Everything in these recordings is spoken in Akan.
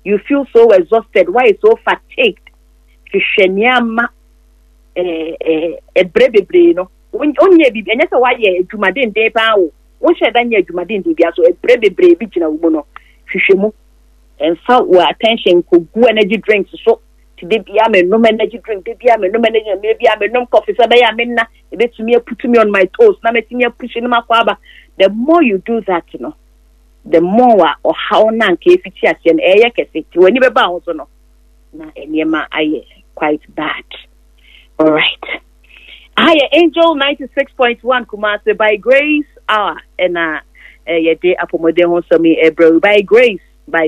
you feel so exhausted, why so fatigued? Hwehweniama ebrebebre no. Onye bibi anya se waye adwumaden den pa wo. Wo hweda nya adwumaden de bia so ebrebebre bi gina wo no. Hwehwemu. Enfa wo attention ko gu energy drinks so today bia me no energy drink, bia me no energy, maybe me no coffee so bia me na e betumi put me on my toes na metumi push ni makwaba. The more you do that, you know, the more or how na nke efiti ase na eye kese ti wani beba ho so no na eniema aye quite bad. All right. Hi, Angel 96.1 Kumasi by Grace hour and ye day apomode ho so me ebro by grace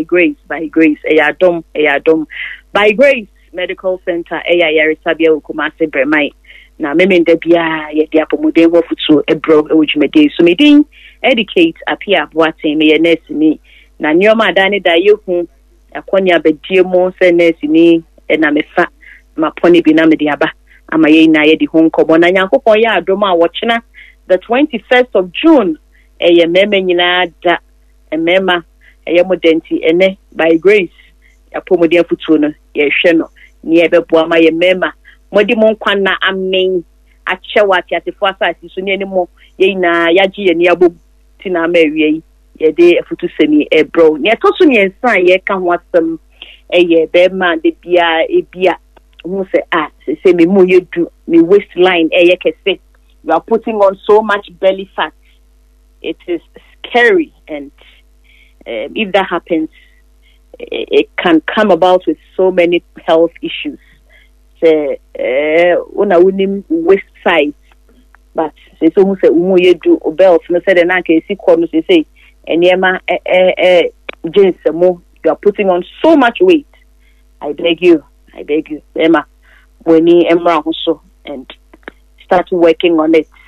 eyadom by Grace Medical Center yarisabia Kumasi bremai na memende bia ye day apomode ho futu ebro ewujumede so medin educate apia boate me nurse ni na nyoma dani da yehu akonya bedie mo se nurse ni na mefa mapone bi na me de aba ama ye na ye di honko na nyankopon ya adom a wochena the 21st of June eye meme nyina da mema eye modenti ene by Grace apomode afutuo no ye hwe no ne ye bebo ama ye mema modi mo nkwan na amen achewa tiatefo asasi so ne animo ye na yaji ye ne abom tina ma wie ye de afutu semi ebro ne to so ne nsan ye ka ho asem eye be ma de bia ebia who say say me mo you do me waistline kese. You are putting on so much belly fat. It is scary, and if that happens, it can come about with so many health issues. Say una unim waist size, but say so who say mo you do belt no say na ke si ko no say eniema jeans mo you are putting on so much weight. I beg you, Emma, when you emra so and start working on it.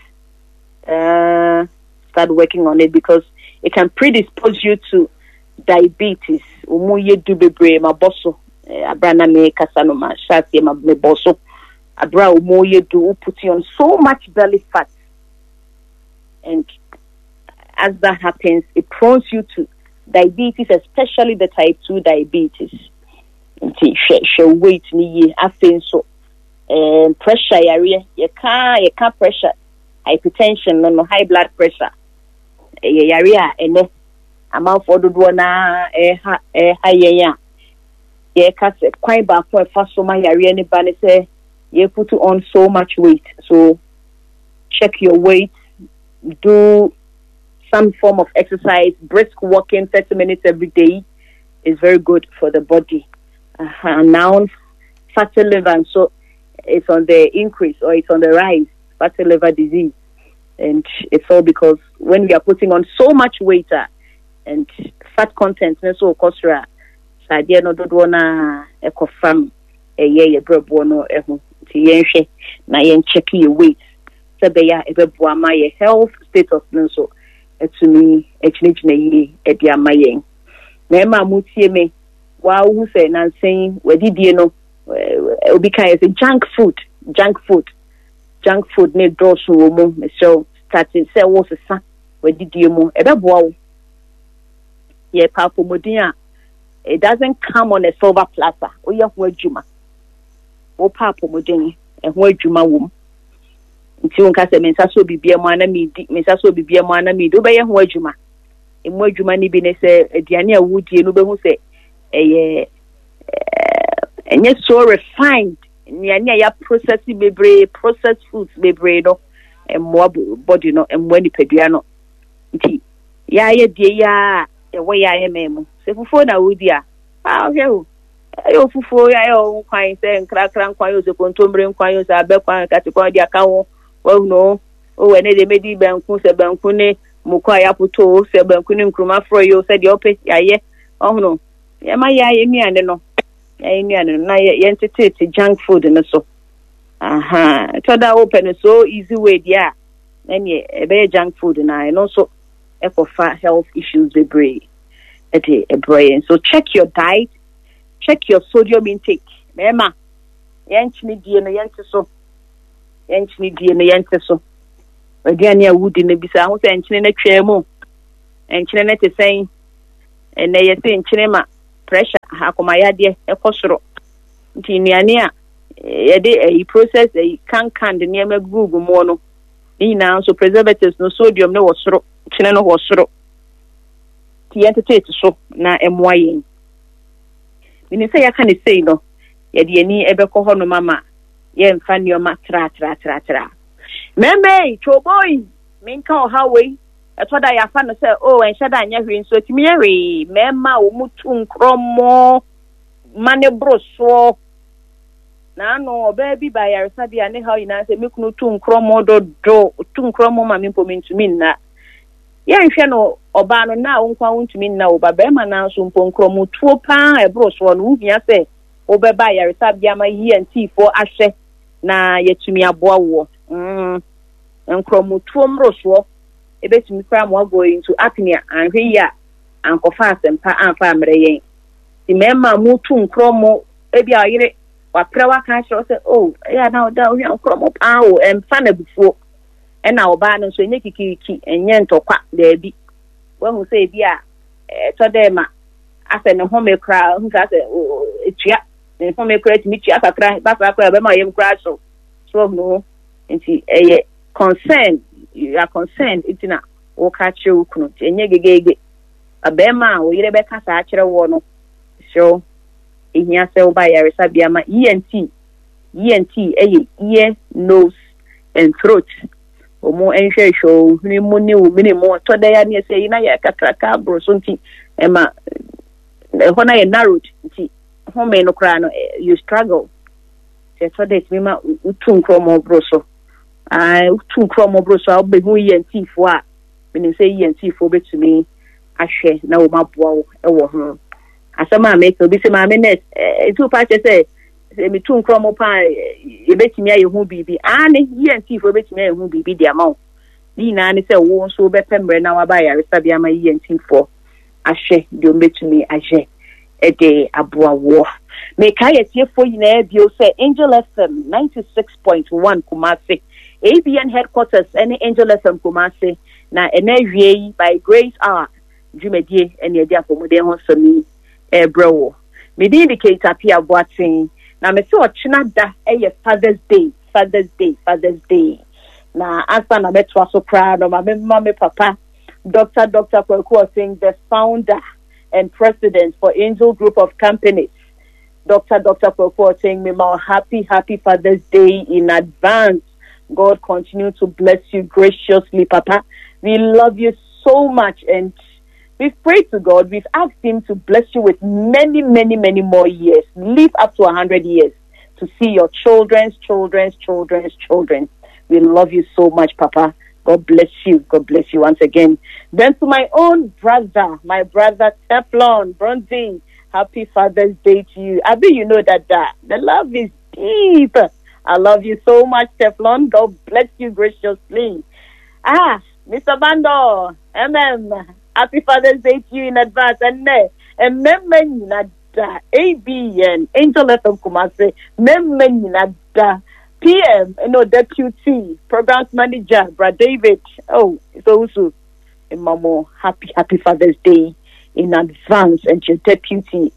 Start working on it because it can predispose you to diabetes. Umuye dubebre ma boso abrana me kasano ma shati ma me boso abra umuye do put you on so much belly fat, and as that happens, it prones you to diabetes, especially the type 2 diabetes. She weight ni afin so pressure area you can't pressure hypertension no high blood pressure area ene amount for do na high ye ka se kwan ba ko fa so ma area ni ba ni say you put on so much weight. So check your weight, do some form of exercise, brisk walking 30 minutes every day is very good for the body. Now fatty liver, so it's on the increase or it's on the rise, fatty liver disease, and it's all because when we are putting on so much weight and fat content, so kosra sadia no do na ekofam ye brebo no ehu ti yenhwe na yen check your weight sebeya ebebo ama your health status no so etumi echinechine yi edi ama yen na ema mutie me wa who say na saying wedidie no obi kan say junk food ne drosu wo mo so starting say wo sesa wedidie mo ebebo wo ye papomodin a it doesn't come on a silver platter. O ye ho adwuma o papomodin e ho adwuma wo nti won ka say mensa so bibia mo ana mi di do be ye ho adwuma e mo adwuma ni bi ne say aduane a wudie no be hu say enye so refined nyanya ya processed foods bebre no emmo body no emmo ni pedua no nti ya ye die ya we ya ye memo se fufuo na wudi a o ayo fufuo ya yo kwan se nkrakra kwan yo se kontombre kwan yo se abekwan katikwa dia ka wo no o we ne de medi banku se banku ne mukwa ya puto se banku ne nkruma fro yo se de ope ya ye no ya ma ya ye nuane no na ye entity junk food no so to da open so easy way dia na me e be junk food na no so for health issues the brain brain. So check your diet, check your sodium intake. Mema yenchini die no yente so again ya wudi ne bisa ho se enchine na twemu enchine na te sen ene ye se enchine ma pressure hakomayade ekosoro nti nuane a yede process can de niam gugu mo no ina so preservatives no sodium no wosoro kine no wosoro ti entertain so na emoyen mini say ya kan say no yede ani ebekọ ho no mama ye mfa nioma tra meme choboy minka o hawe etoda ya fa no say oh enhada anya hwe nso timi yewe mema o mutu nkromo mane broso na no obabi ba yaresa bia ne ha ina say mekunu tu nkromo dodo tu nkromo ma mempo mentumi na ye nhwe no oba no na wonkwa wontumi na oba be ma na so mpo nkromo tuo pa e broso no uhia say obeba yaresa bia ma yi antifo ahwe na yetumi aboa wo nkromo tuo mroso ebetumi kra mo go into apnea anhwe ya ankofa asempa anfa amreyen ti mema mutu nkromo ebi ayire wapra waka kire say oh ya na oda ohia nkromo pa o emfa na bufuo e na oba no so enye kikiki enye ntokwa daabi wahu say bia to dem ase ne home kra hu ka say etua ne home kra ti mitua kakra ba kra be ma yem kra so no nti concern you are concerned itina o ka kire ukunu enye gegege abema o yire be kasa akire wo no so ihia se o ba yaresa bia ma ENT ear nose and throat omo enhwe show ni muni wo minimo to da ya ne se ina ya kakraka bro so nti ema hona ye narrowed nti home no kra no you struggle so that me ma utu nkromo bro so utu nkromo bro so be hu ENT fo a menim say ENT fo betumi ahwe na wo maboa wo e wo ho asama make obi se ma me net etu pa che say me tu nkromo pa e betimi aye hu bibi ane ENT fo betimi aye hu bibi dia ma ni na ne say wo so be pembre na wa ba yaresa bia ma ENT fo ahwe de o betumi ahwe e de aboa wo me kai etie fo yina bio say Angel FM 96.1 Kumasi ABN headquarters any Angel FM Kumasi na enahwie by Grace R Jumedie ene dia fomode ho sami ebrewo me di indicate apia boatin na me se ochina da Father's Day na asa na metwa so proud of my papa Dr. Kwaku saying the founder and president for Angel Group of Companies. Dr. Kwaku saying me more happy Father's Day in advance. God continue to bless you graciously, Papa. We love you so much and we've prayed to God. We've asked him to bless you with many more years. Live up to 100 years to see your children's children. We love you so much, Papa. God bless you. God bless you once again. Then to my own brother, Teflon, Bronzy, happy Father's Day to you. I bet you know that the love is deep. I love you so much, Teflon. God bless you graciously. Mr. Bando, happy Father's Day to you in advance. And ABN, Angel FM Kumasi, PM, Deputy Programs Manager, Brad David. Oh, it's also Mamo, happy Father's Day in advance, and your deputy.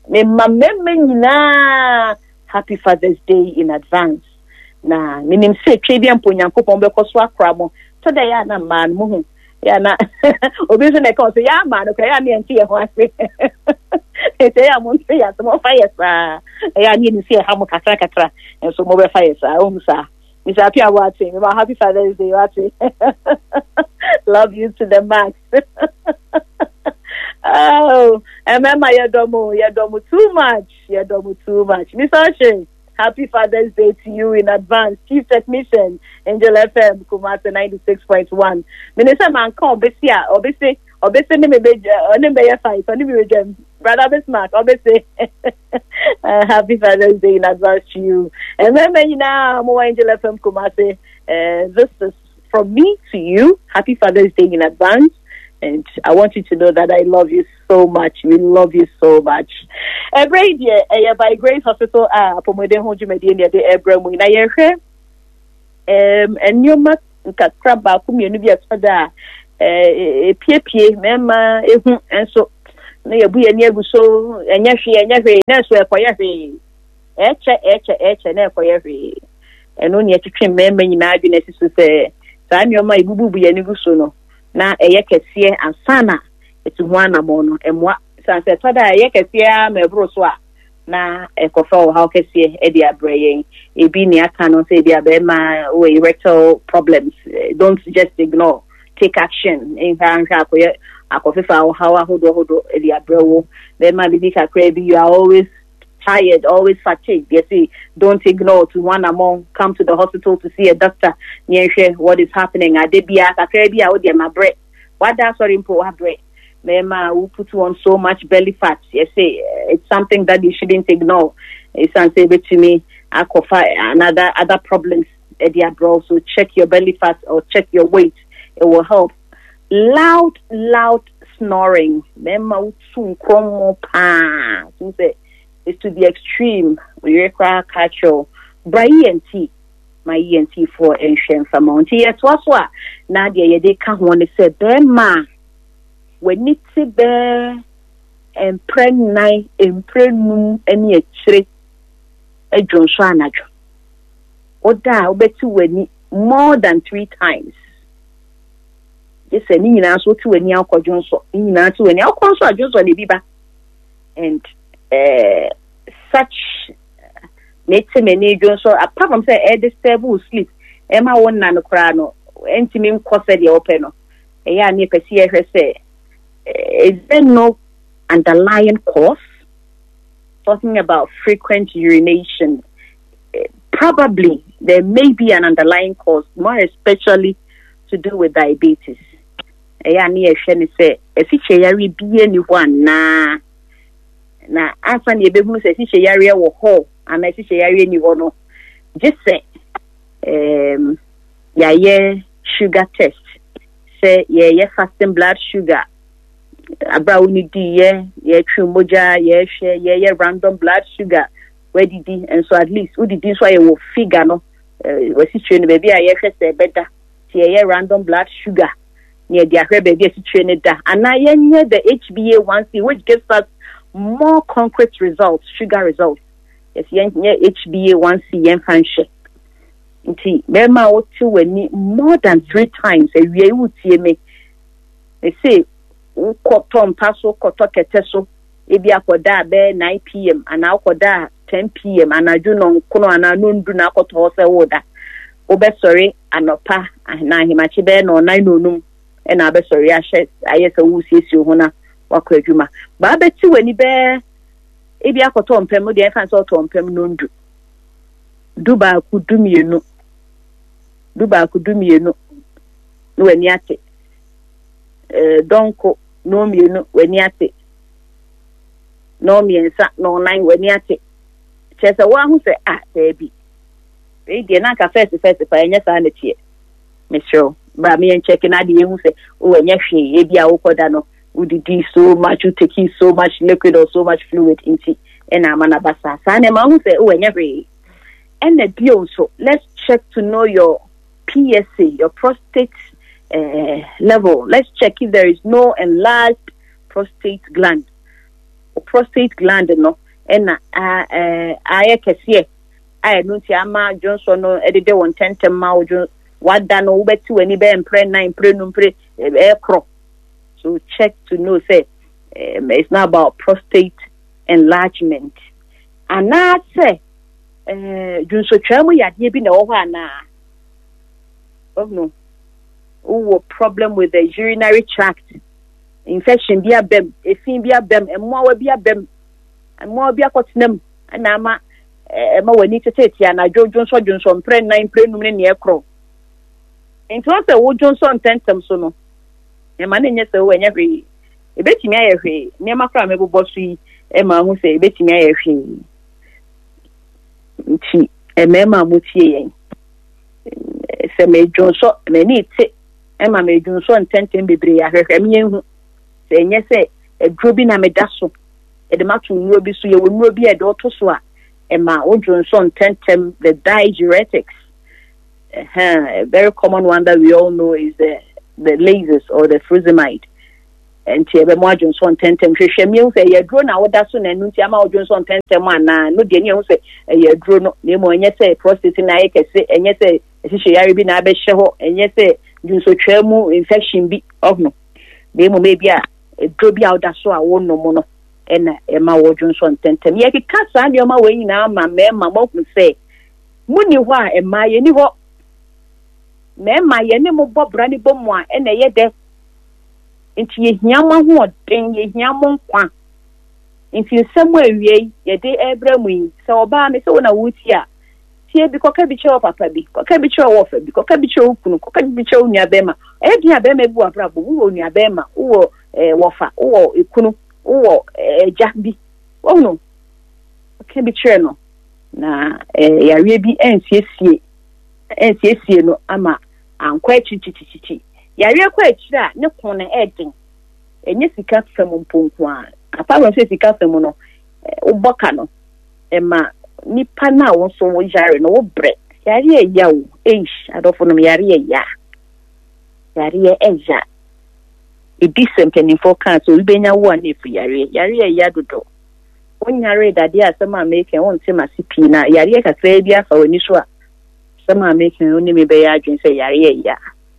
Happy Father's Day in advance. Na minim se twedi ampo nyankopon be koso akramo to da ya na man mu ya na obi so na ka so ya man ko ya ne nti ye ho ase ete ya mo nti ya so mo fa yesa ya ni ni se ha mo katra so mo be fa yesa o musa mi sa pia wa te me happy Father's Day wa te love you to the max. Oh, remember you domo too much Mr. Oshin. Happy Father's Day to you in advance. Chief Technician, Angel FM, Kumasi 96.1. Minister man come obese ne me be fight. Brother Bismarck, obese. Happy Father's Day in advance to you. And then more Angel FM Kumasi. This is from me to you. Happy Father's Day in advance. And I want you to know that I love you so much. We love you so much. Every year, by Grace Hospital, Pomode Honju Medina, the Abraham, na yehe, and you must crab back, community at Fada, PA, Mema, and so no ye bu ye ni egu so enya hwe na so ekoye hwe eche na ekoye hwe eno ni etwetwe mmemme nyina adwene siso se saa nyoma ibububu ye ni gu so no na eye kese ansana etu ho anamo no emwa sanse toda eye kese a mebro so a na ekofa o how kese e dia brayen ebi ni aka no say dia be ma we erectile problems. Don't just ignore, take action in hanka akofifa o how hodo e dia brewo be ma bibi kakra bi you are always tired, always fatigued. You see, don't ignore to one among, come to the hospital to see a doctor. What is happening? I did be a my bread. What that's what important bread. Mema will put you on so much belly fat. You see, it's something that you shouldn't ignore. It's unstable to me. I could find other problems, bro. So check your belly fat or check your weight. It will help. Loud snoring. Mema soon come pa. Is to the extreme. We require catch-all. Bra ENT. My ENT for ancient famount. Yes, what's what? Nadia, ye de can't want to say, Bema. When it's a bear and pregnant and pregnant any a trick a John Shanaj. Or da, bet you when more than 3 times. Just a Nina so to any alcohol Johnson, Nina to any alcohol Johnson on the Biba. And such makes many Johnson apart from say stable sleep. Emma one nanocrano, intimate cause the open. A ya near say, is there no underlying cause? Talking about frequent urination, probably there may be an underlying cause, more especially to do with diabetes. A ya near Shenny say, if it's be anyone, nah. Na afa ne behu se si yare wo ho ana si yare ni wo no just say sugar test say fasting blood sugar about ni di twumoja hwe random blood sugar where did and so at least we did so you figure no we si train baby hwe say better say random blood sugar near the ahwe baby si train da ana the HbA1c which gives us more concrete results, sugar results. If you HbA1c yen function. Inti mema otu weni more than 3 times a year would see me. They say ukotom paso koto keteso ebi akoda be 9 p.m. and akoda 10 p.m. and ajuno kono ananundu na akoto hose woda. Obe sorry anopa na himachi be no 9 onum e na be sorry ayese wusiesi ohuna wakọ adwuma ba beti wani be ebi akoto mpem de efa so to mpem no ndu duba kudumienu no wani ate donko no mienu wani ate no miensa no nine wani ate chese wa hu se baby e de na ka first fa enya sa na tie me sure ba me en check na de hu se o enya hwe ebi a wokoda no would do so much, you take so much liquid or so much fluid into and amanabasa. Sanema say, oh, and every and the also let's check to know your PSA, your prostate level. Let's check if there is no enlarged prostate gland or prostate gland, no. And I can see I don't see Ama Johnson no edited 110 mile what done over to any ben pre 9 prenum pre air crop. So check to know, say, it's not about prostate enlargement. And I say, you so travel ya been over now. Oh no. Oh, problem with the urinary tract infection be a bem, a thing be a bem, and more be a bem, and more be a cotton. And I'm we need to take ya na Johnson pre 9 prenum near crow. And to us, the Johnson tentum so no. Emane so when every e betimi ayehwe nema kra mebobọ so yi e ma hu se e betimi ayehwe nti e mema motie yen se medwon so me ni te e ma medwon so ntenten bebre ya hwehwe me hu se enye se edro bi na meda so e de matu nuro bi so ye wonuro bi e de oto so a e ma odwon so ntenten the diuretics a very common one that we all know is the lasers or the furosemide. enti ebe mo adwon so ntentem hwehwe mi hu se ye duro na woda so na nu nti ama adwon so ntentem ana no de ni hu se ye duro no na mo enye se prostate na ye kese enye se ehihye yare bi na abehye ho enye se dwunso twamu infection bi no na mo maybe a duro bi a woda so a wo no mo no ena ema wo adwon so ntentem ye kika sa de ma we nyina ma mema mo hu se muni ho a ema ye ni ho mema ye ne mo bobra ni bomu a ena ye de nti ye hiama ho den ye hiamo nkwa nti nsemu awie ye de ebramu yi se oba me se wona wuti a tie bi koka bi che papa bi koka bi che wo fa bi koka bi che okunu koka bi che onua bema e dia bema bu abrabo wo onua bema wo wofa wo ekunu wo eja bi wo no koka bi che no na yare bi ensiesie no ama ankwa chichichichi yare kwa achira ne kon na edin enye sika fam mponko a apart from sika fam no uboka no ema nipa na wo so wo yare no wo bre yare ya wo adofo no yare ya yare eja edisempeni for kan so we benya wo na efu yare ya dodo onyare dade asema american won te masipi na yare ka sai bia fa woni so a asema american oni me be ya adwen se yare ya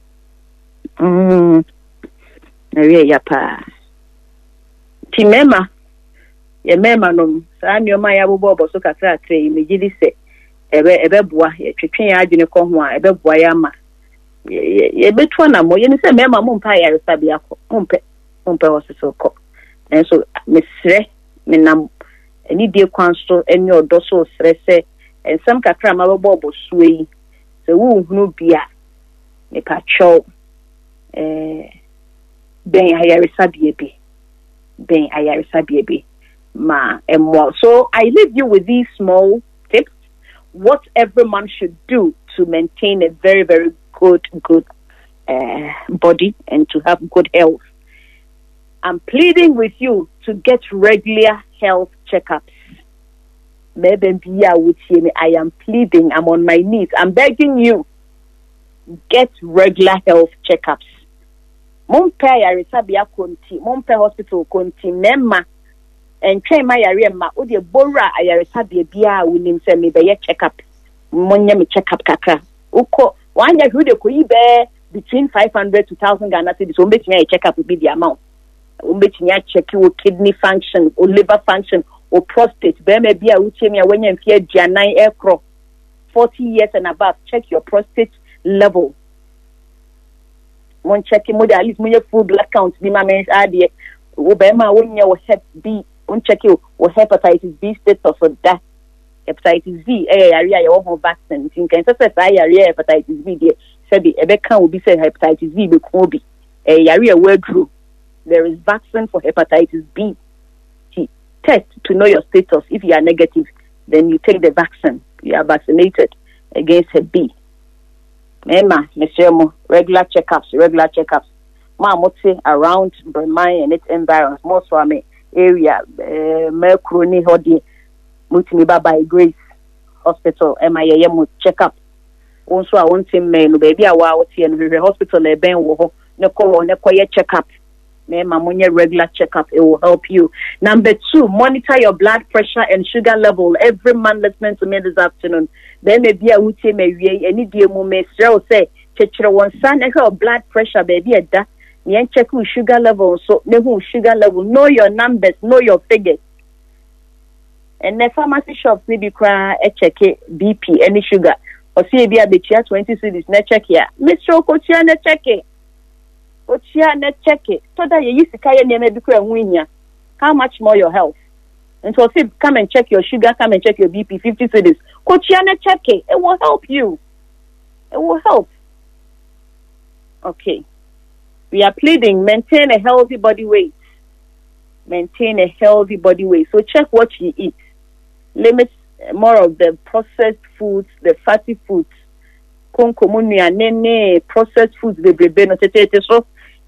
Nari ya pa. Ti mema. Ye mema no. Sa ni o ma ya bobo so kakra tre me gidi se ebe bua ye twetwe ya adwene ko ho a ebe bua ya ma. Ye betu na mo ye ni se mema mo mpa ya resabi akọ. Mpe hospital ko. Enso mesre menam ani die kwan so eni odo so sre se ensam kakra ma bobo suei. Se wu hunu bia me pa cho ben ayarisa biebe ma emo. So I leave you with these small tips, what every man should do to maintain a very, very good body and to have good health. I'm pleading with you to get regular health checkups. I am pleading, I'm on my knees, I'm begging you, get regular health checkups. Mompe yarisa bia konti, mompe hospital konti nema entwe ma yare ma o de bora ayarisa bia wonim se me be checkup. Monye me checkup kaka. Uko wanya hu de koyi be between 500 to 1000 Ghana cedis. So mbetinya checkup be the amount. Mbetinya check your kidney function, or liver function, or prostate. Be me bia uche a wanya mfie dianan ekro 40 years and above. Check your prostate level. Mon check mo de at least mo full blood count bi ma men ade wo be ma wonya wo hep B on check wo hepatitis B status for that hepatitis B yare ya wo vaccine tin kan say yare hepatitis B de say be ebe kan obi say hepatitis B be ko bi yare we dro. There is vaccine for hepatitis B. Test to know your status. If you are negative, then you take the vaccine. You are vaccinated against Hep B. Mema, Monsieur Mo, regular checkups. Ma mote around Bremai and its environs, more swami area, Mercroni Hodi, Mutiniba by Grace Hospital, MIAM checkup. Also, I want him, no baby, I was here in the hospital, a ben wo, no quiet checkup. Mema, regular checkup, it will help you. Number 2, monitor your blood pressure and sugar level. Every man listening to me this afternoon. Then maybe I would say maybe any dear moment say check one son and her blood pressure baby at that. You check your sugar level, so no sugar level, know your numbers, know your figures. And the pharmacy shops maybe cry a check BP, any sugar. Or see be a bit 20 cedis, net check here. Mr. Coachia net check it. Coachia net check it. So that you used to carry name maybe win ya. How much more your health? And so say, come and check your sugar, come and check your BP, 50 cedis. Coachiana check it. It will help you. It will help. Okay. We are pleading, maintain a healthy body weight. So check what you eat. Limit more of the processed foods, the fatty foods. Processed foods, so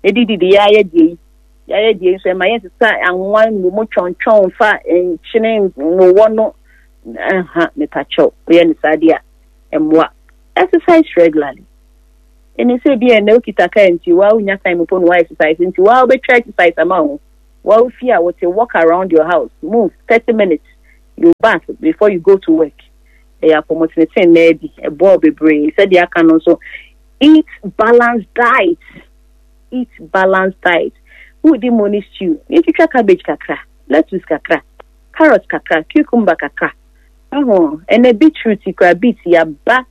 ya dey so ma yen sa anwan mo chonchon fa enchine no wono me pacho we ni sadia emwa exercise regularly And you say, be a no kitaka and you wow, your time upon why exercise into wow, be try exercise amount. Wow, fear what you walk around your house, move 30 minutes, you bath before you go to work. They are promoting maybe a boy be brave. Said they can also eat balanced diet. Eat balanced diet. Who demonish you? If you try cabbage kakra, lettuce kakra, carrot kakra, cucumber kakra. And a beetroot you can beat ya back.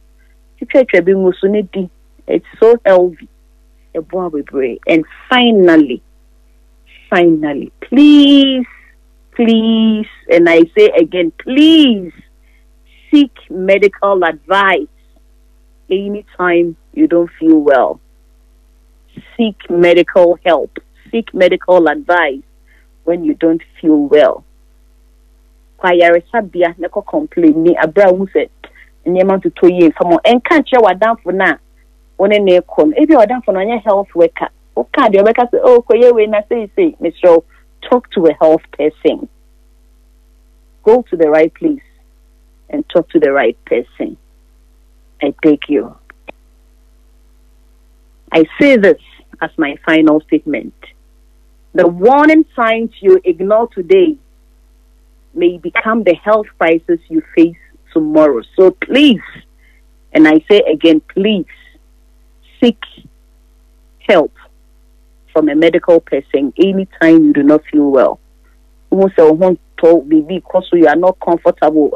It's so healthy. A boy be brave. And finally, please, and I say again, please seek medical advice anytime you don't feel well. Seek medical help. Seek medical advice when you don't feel well. Kwayaresabia neko complain ni abra wu se nyema to toye famo enka che wadan for na one na ekon ebi wadan for na health worker o ka de obeka say oh koye we na say Mr. talk to a health person. Go to the right place and talk to the right person. I beg you. I say this as my final statement. The warning signs you ignore today may become the health crisis you face tomorrow. So please, and I say again, please seek help from a medical person anytime you do not feel well. Because you are not comfortable,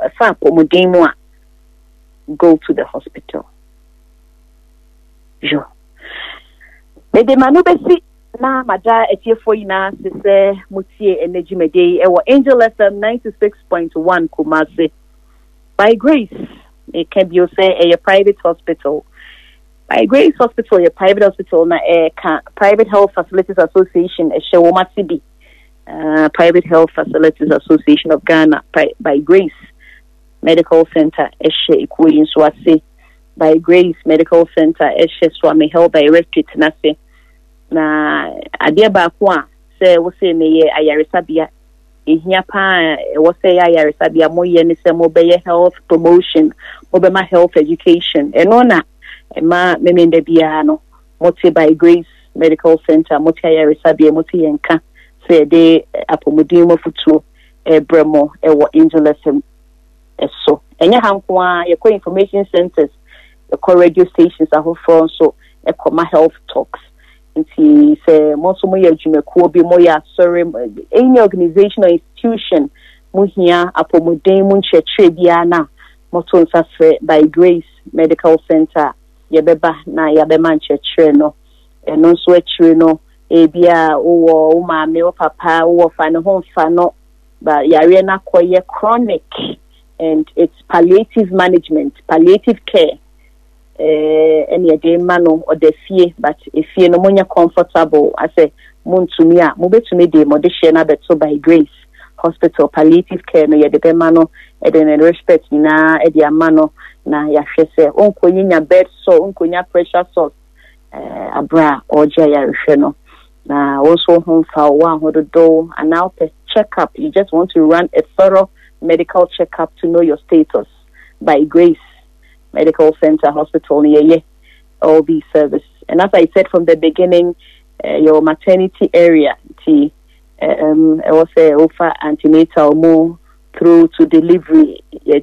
go to the hospital. Sure. Na maja etiefo ina se mutie energy medei e wo Angel FM 96.1 Kumasi. By Grace, it can be say a private hospital. By Grace Hospital, a private hospital na Private Health Facilities Association e Shewoma Tibi. Private Health Facilities Association of Ghana by Grace Medical Center e she ikuyi nso By Grace Medical Center e she Swami Health Directorate na se na adia ba ko a se wo se me ye ayaresabia ehia pa wo se ye ayaresabia mo ye ne se mo be health promotion mo be ma health education eno na ma memende bia no mo te By Grace Medical Center mo te ayaresabia mo te yenka se de apomodin mo futuo bremo wo Angel FM so enya hanko a ye ko information centers the radio stations ahofo so e koma health talks. Say most of my jumekuo be moya sorry any organization or institution muhia apomodin mun cheche bia na moto nsafre By Grace Medical Center yebeba na yabema cheche no eno so achire no ebia wo maame wo papa wo fa ne ho fa no ba yare na koye chronic and it's palliative management, palliative care. Any day mano or the fee, but if you no more comfortable, I say Muntumi to me de modishena beto By Grace Hospital palliative care no ye de mano e de respect na e dia mano na ya hwese onko nya bed so onko nya pressure source abra oja ya hwe no na also home for 100 do and now check up. You just want to run a thorough medical checkup to know your status. By Grace Medical Center Hospital near all these services. And as I said from the beginning, your maternity area, I will say offer antenatal more through to delivery,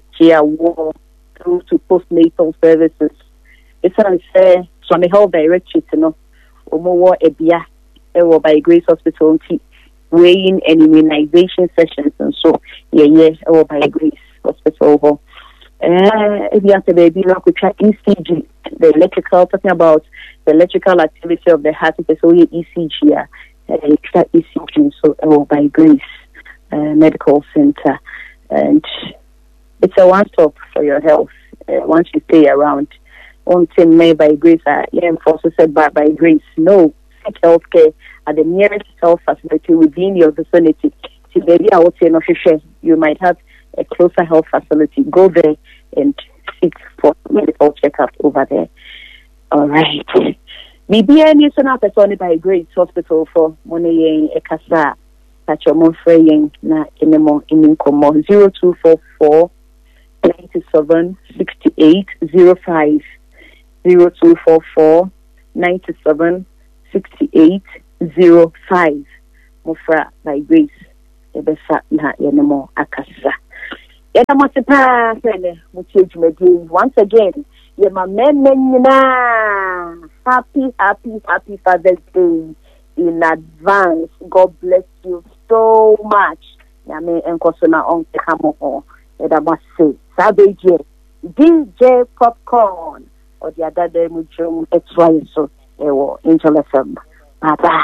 through to postnatal services. It's unfair. So I health directorate, more ebia, By Grace Hospital, weighing and immunization sessions and so By Grace Hospital. If you have to baby, we try ECG, the electrical, talking about the electrical activity of the heart, it's only ECG, ECG, so By Grace Medical Center. And it's a one-stop for your health once you stay around. One thing made By Grace, enforces said by Grace, no, seek healthcare at the nearest health facility within your vicinity. So maybe I would say, no, you might have a closer health facility. Go there and seek for medical checkup over there. All right. BBN is an person By Grace Hospital for money a casa. That's your more fraying na inemo inkomo 0244 97 68 05 0244 97 68 05. Mofra by Grace. Ebesa na yenemo akasa. Yena masipa sene muchejumedi. Once again, yema menina. Happy Father's Day in advance. God bless you so much. Yame enkosona on kamo. Yena masi. Sabeje. DJ Popcorn. Or the other day mujum XY so ewo Angel FM. Bye bye.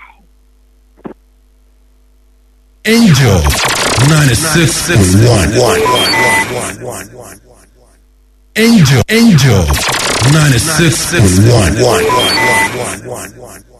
Angel 96.1. Angel 96.1.